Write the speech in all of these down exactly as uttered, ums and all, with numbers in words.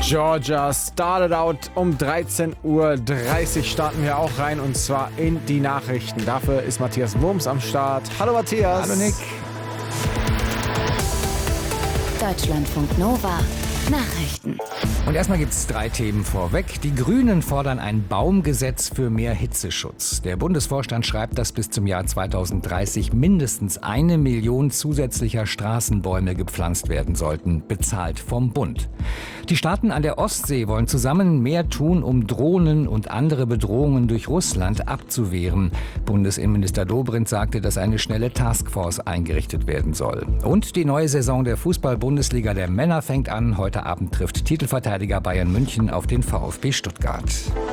Georgia started out um dreizehn Uhr dreißig starten wir auch rein und zwar in die Nachrichten. Dafür ist Matthias Wurms am Start. Hallo Matthias. Hallo Nick. Deutschlandfunk Nova. Nachrichten. Und erstmal gibt es drei Themen vorweg. Die Grünen fordern ein Baumgesetz für mehr Hitzeschutz. Der Bundesvorstand schreibt, dass bis zum Jahr zweitausenddreißig mindestens eine Million zusätzlicher Straßenbäume gepflanzt werden sollten, bezahlt vom Bund. Die Staaten an der Ostsee wollen zusammen mehr tun, um Drohnen und andere Bedrohungen durch Russland abzuwehren. Bundesinnenminister Dobrindt sagte, dass eine schnelle Taskforce eingerichtet werden soll. Und die neue Saison der Fußball-Bundesliga der Männer fängt an. Heute Abend trifft Titelverteidiger Bayern München auf den VfB Stuttgart.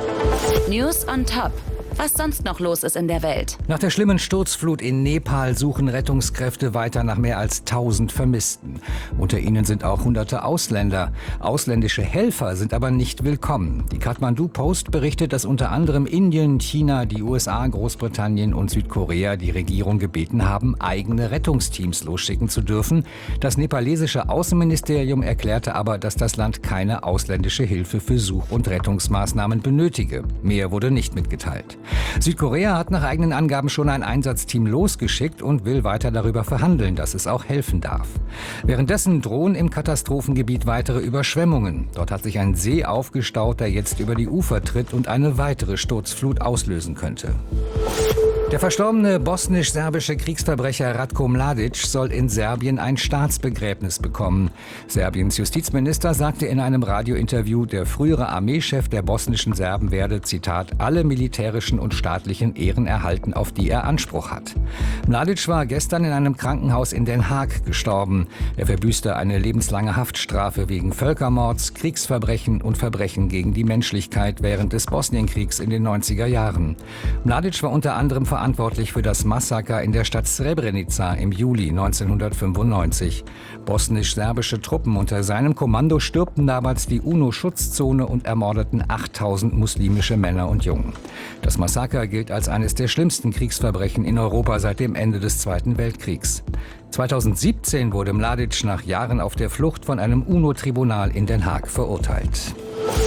News on Top. Was sonst noch los ist in der Welt. Nach der schlimmen Sturzflut in Nepal suchen Rettungskräfte weiter nach mehr als tausend Vermissten. Unter ihnen sind auch hunderte Ausländer. Ausländische Helfer sind aber nicht willkommen. Die Kathmandu Post berichtet, dass unter anderem Indien, China, die U S A, Großbritannien und Südkorea die Regierung gebeten haben, eigene Rettungsteams losschicken zu dürfen. Das nepalesische Außenministerium erklärte aber, dass das Land keine ausländische Hilfe für Such- und Rettungsmaßnahmen benötige. Mehr wurde nicht mitgeteilt. Südkorea hat nach eigenen Angaben schon ein Einsatzteam losgeschickt und will weiter darüber verhandeln, dass es auch helfen darf. Währenddessen drohen im Katastrophengebiet weitere Überschwemmungen. Dort hat sich ein See aufgestaut, der jetzt über die Ufer tritt und eine weitere Sturzflut auslösen könnte. Der verstorbene bosnisch-serbische Kriegsverbrecher Ratko Mladic soll in Serbien ein Staatsbegräbnis bekommen. Serbiens Justizminister sagte in einem Radiointerview, der frühere Armeechef der bosnischen Serben werde, Zitat, alle militärischen und staatlichen Ehren erhalten, auf die er Anspruch hat. Mladic war gestern in einem Krankenhaus in Den Haag gestorben. Er verbüßte eine lebenslange Haftstrafe wegen Völkermords, Kriegsverbrechen und Verbrechen gegen die Menschlichkeit während des Bosnienkriegs in den neunziger Jahren. Mladic war unter anderem verantwortlich für das Massaker in der Stadt Srebrenica im Juli neunzehnhundertfünfundneunzig. Bosnisch-serbische Truppen unter seinem Kommando stürmten damals die UNO-Schutzzone und ermordeten achttausend muslimische Männer und Jungen. Das Massaker gilt als eines der schlimmsten Kriegsverbrechen in Europa seit dem Ende des Zweiten Weltkriegs. zweitausendsiebzehn wurde Mladic nach Jahren auf der Flucht von einem UNO-Tribunal in Den Haag verurteilt.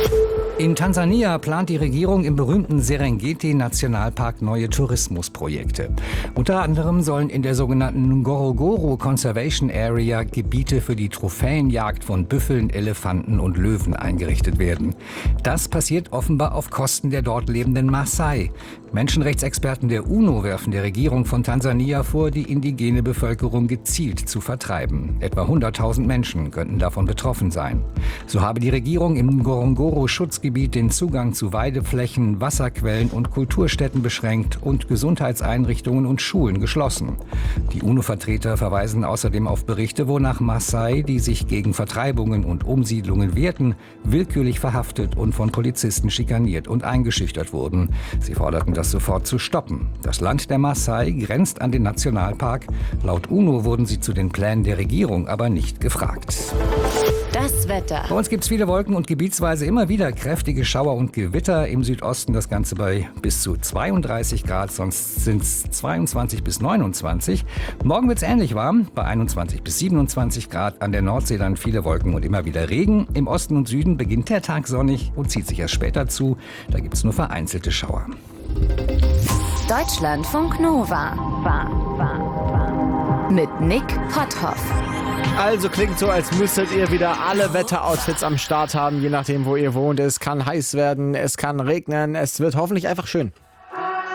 In Tansania plant die Regierung im berühmten Serengeti-Nationalpark neue Tourismusprojekte. Unter anderem sollen in der sogenannten Ngorongoro Conservation Area Gebiete für die Trophäenjagd von Büffeln, Elefanten und Löwen eingerichtet werden. Das passiert offenbar auf Kosten der dort lebenden Maasai. Menschenrechtsexperten der UNO werfen der Regierung von Tansania vor, die indigene Bevölkerung gezielt zu vertreiben. Etwa hunderttausend Menschen könnten davon betroffen sein. So habe die Regierung im Ngorongoro-Schutzgebiet den Zugang zu Weideflächen, Wasserquellen und Kulturstätten beschränkt und Gesundheitseinrichtungen und Schulen geschlossen. Die UNO-Vertreter verweisen außerdem auf Berichte, wonach Maasai, die sich gegen Vertreibungen und Umsiedlungen wehrten, willkürlich verhaftet und von Polizisten schikaniert und eingeschüchtert wurden. Sie forderten, das sofort zu stoppen. Das Land der Maasai grenzt an den Nationalpark. Laut UNO wurden sie zu den Plänen der Regierung aber nicht gefragt. Das Wetter. Bei uns gibt es viele Wolken und gebietsweise immer wieder kräftige Schauer und Gewitter. Im Südosten das Ganze bei bis zu zweiunddreißig Grad, sonst sind es zweiundzwanzig bis neunundzwanzig. Morgen wird es ähnlich warm, bei einundzwanzig bis siebenundzwanzig Grad. An der Nordsee dann viele Wolken und immer wieder Regen. Im Osten und Süden beginnt der Tag sonnig und zieht sich erst später zu. Da gibt es nur vereinzelte Schauer. Deutschlandfunk Nova. War, war, war. Mit Nick Potthoff. Also klingt so, als müsstet ihr wieder alle Wetteroutfits am Start haben, je nachdem, wo ihr wohnt. Es kann heiß werden, es kann regnen, es wird hoffentlich einfach schön.